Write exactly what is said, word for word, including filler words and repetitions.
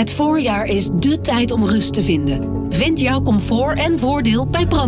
Het voorjaar is dé tijd om rust te vinden. Vind jouw comfort en voordeel bij Pro.